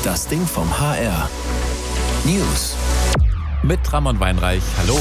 Das Ding vom HR. News. Mit Ramon Weinreich. Hallo.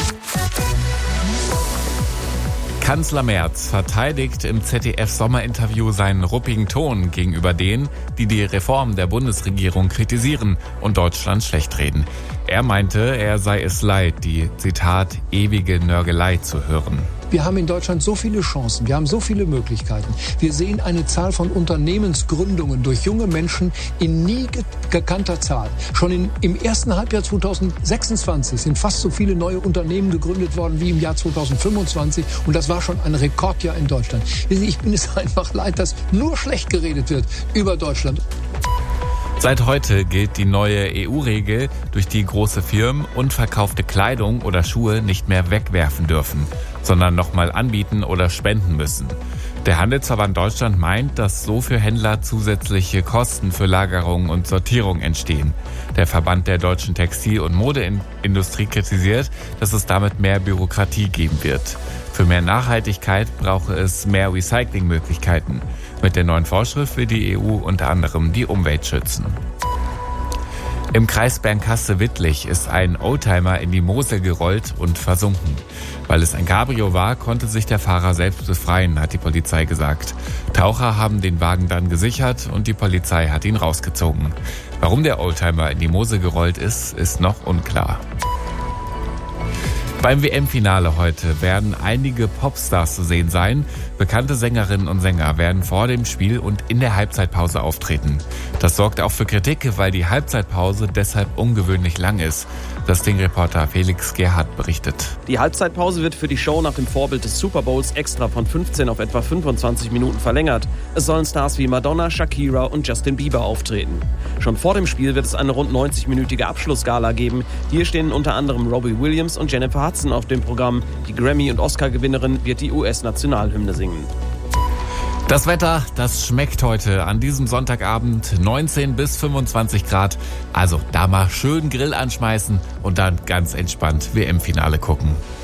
Kanzler Merz verteidigt im ZDF-Sommerinterview seinen ruppigen Ton gegenüber denen, die die Reform der Bundesregierung kritisieren und Deutschland schlechtreden. Er meinte, er sei es leid, die, Zitat, ewige Nörgelei zu hören. Wir haben in Deutschland so viele Chancen, wir haben so viele Möglichkeiten. Wir sehen eine Zahl von Unternehmensgründungen durch junge Menschen in nie gekannter Zahl. Schon im ersten Halbjahr 2026 sind fast so viele neue Unternehmen gegründet worden wie im Jahr 2025. Und das war schon ein Rekordjahr in Deutschland. Ich bin es einfach leid, dass nur schlecht geredet wird über Deutschland. Seit heute gilt die neue EU-Regel, durch die große Firmen unverkaufte Kleidung oder Schuhe nicht mehr wegwerfen dürfen, sondern nochmal anbieten oder spenden müssen. Der Handelsverband Deutschland meint, dass so für Händler zusätzliche Kosten für Lagerung und Sortierung entstehen. Der Verband der deutschen Textil- und Modeindustrie kritisiert, dass es damit mehr Bürokratie geben wird. Für mehr Nachhaltigkeit brauche es mehr Recyclingmöglichkeiten. Mit der neuen Vorschrift will die EU unter anderem die Umwelt schützen. Im Kreis Bernkastel-Wittlich ist ein Oldtimer in die Mosel gerollt und versunken. Weil es ein Cabrio war, konnte sich der Fahrer selbst befreien, hat die Polizei gesagt. Taucher haben den Wagen dann gesichert und die Polizei hat ihn rausgezogen. Warum der Oldtimer in die Mosel gerollt ist, ist noch unklar. Beim WM-Finale heute werden einige Popstars zu sehen sein. Bekannte Sängerinnen und Sänger werden vor dem Spiel und in der Halbzeitpause auftreten. Das sorgt auch für Kritik, weil die Halbzeitpause deshalb ungewöhnlich lang ist. Das Ding-Reporter Felix Gerhardt berichtet. Die Halbzeitpause wird für die Show nach dem Vorbild des Super Bowls extra von 15 auf etwa 25 Minuten verlängert. Es sollen Stars wie Madonna, Shakira und Justin Bieber auftreten. Schon vor dem Spiel wird es eine rund 90-minütige Abschlussgala geben. Hier stehen unter anderem Robbie Williams und Jennifer Hudson auf dem Programm. Die Grammy- und Oscar-Gewinnerin wird die US-Nationalhymne singen. Das Wetter, das schmeckt heute an diesem Sonntagabend 19 bis 25 Grad. Also da mal schön Grill anschmeißen und dann ganz entspannt WM-Finale gucken.